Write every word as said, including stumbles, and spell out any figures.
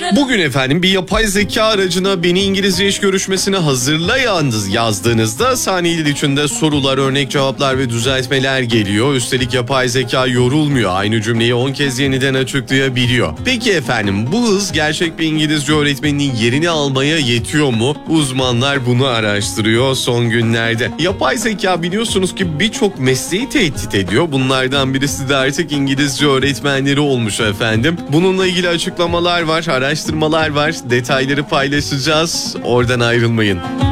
Bugün efendim bir yapay zeka aracına beni İngilizce iş görüşmesine hazırla yazdığınızda saniyeler içinde sorular, örnek cevaplar ve düzeltmeler geliyor. Üstelik yapay zeka yorulmuyor. Aynı cümleyi on kez yeniden açıklayabiliyor. Peki efendim bu hız gerçek bir İngilizce öğretmeninin yerini almaya yetiyor mu? Uzmanlar bunu araştırıyor son günlerde. Yapay zeka biliyorsunuz ki birçok mesleği tehdit ediyor. Bunlardan birisi de artık İngilizce öğretmenleri olmuş efendim. Bununla ilgili açıklamalar var, araştırmalar var. Detayları paylaşacağız. Oradan ayrılmayın.